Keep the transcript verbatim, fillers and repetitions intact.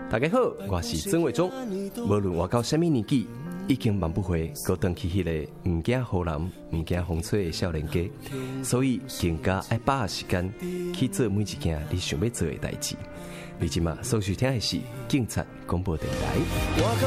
大家好，我是曾伟忠。无论我到什么年纪，已经万不会搁回去迄个唔惊雨淋、唔惊风吹的少年家，所以更加爱把握时间去做每一件你想要做的代志。你即马所收听的是警察广播电台。